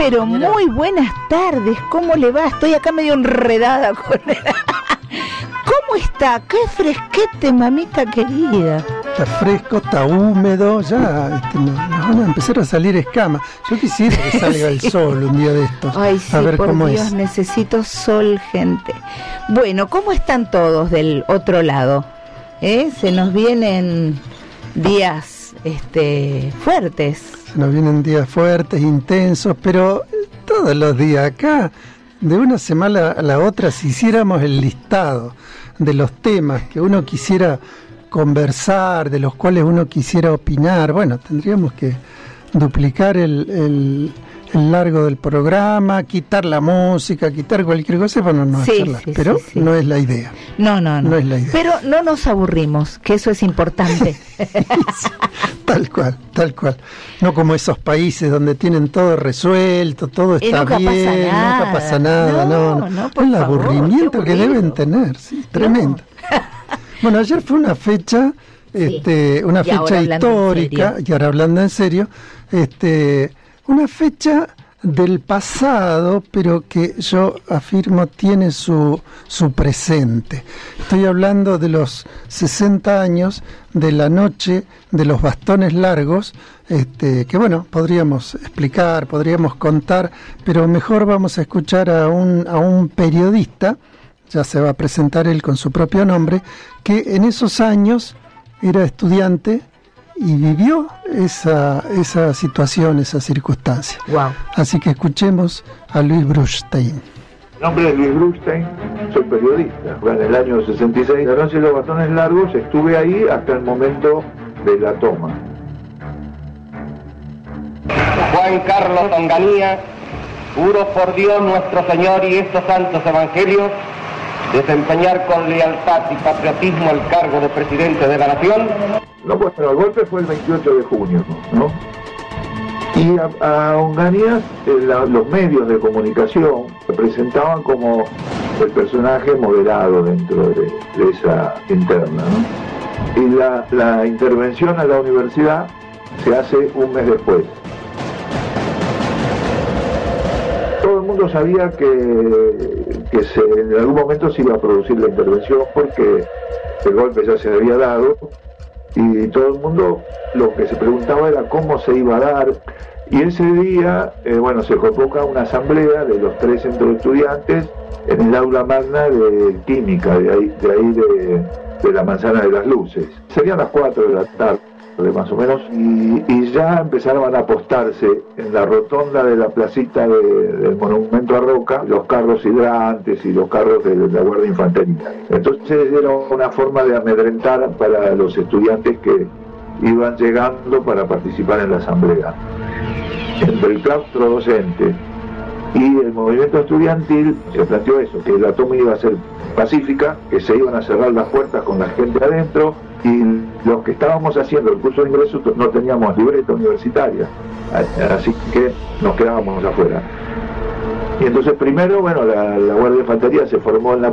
Pero señora. muy buenas tardes, ¿cómo le va? Estoy acá medio enredada con él. ¿Cómo está? ¡Qué fresquete, mamita querida! Está fresco, está húmedo, ya nos van a empezar a salir escamas. Yo quisiera que salga el sol un día de estos. Ay, sí, a ver por cómo Dios, es. necesito sol, gente. Bueno, ¿cómo están todos del otro lado? Se nos vienen días fuertes. Se nos vienen días fuertes, intensos, pero todos los días acá, de una semana a la otra, si hiciéramos el listado de los temas que uno quisiera conversar, de los cuales uno quisiera opinar, bueno, tendríamos que duplicar el largo del programa, quitar la música, quitar cualquier cosa para no hacerla. Pero no es la idea. No es la idea. Pero no nos aburrimos, que eso es importante. Tal cual. No como esos países donde tienen todo resuelto, todo está bien, nunca pasa nada. No, el aburrimiento que deben tener, sí, tremendo. Bueno, ayer fue una fecha, una fecha histórica, y ahora hablando en serio, una fecha del pasado, pero que yo afirmo tiene su presente. Estoy hablando de los 60 años de la noche de los bastones largos, que bueno, podríamos explicar, podríamos contar, pero mejor vamos a escuchar a un periodista, ya se va a presentar él con su propio nombre, que en esos años era estudiante y vivió esa situación, esa circunstancia. Wow. Así que escuchemos a Luis Brustein. Mi nombre es Luis Brustein, soy periodista. En el año 66, la noche de los bastones largos, estuve ahí hasta el momento de la toma. Juan Carlos Onganía, juro por Dios nuestro Señor y estos santos evangelios, desempeñar con lealtad y patriotismo el cargo de presidente de la nación. No, pues el golpe fue el 28 de junio, ¿no? Y a Onganía, los medios de comunicación se presentaban como el personaje moderado dentro de esa interna, ¿no? Y la intervención a la universidad se hace un mes después. Todo el mundo sabía que en algún momento se iba a producir la intervención porque el golpe ya se había dado y todo el mundo lo que se preguntaba era cómo se iba a dar. Y ese día, se convoca una asamblea de los 3 centros de estudiantes en el aula magna de química, de ahí de la Manzana de las Luces. Serían las 4 de la tarde más o menos, y ya empezaron a apostarse en la rotonda de la placita del Monumento a Roca los carros hidrantes y los carros de la Guardia Infantería. Entonces era una forma de amedrentar para los estudiantes que iban llegando para participar en la asamblea. Entre el claustro docente y el movimiento estudiantil se planteó eso, que la toma iba a ser pacífica, que se iban a cerrar las puertas con la gente adentro, y los que estábamos haciendo el curso de ingreso no teníamos libreta universitaria, así que nos quedábamos afuera. Y entonces primero, la Guardia de Infantería se formó en la